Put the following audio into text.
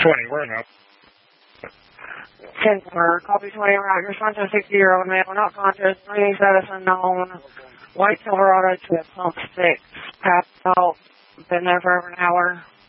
20, where now? Pittsburgh, copy 20, right. Your son's a 60-year-old male, not conscious, breathing status unknown, white Silverado to pump 6, passed out, been there for over an hour.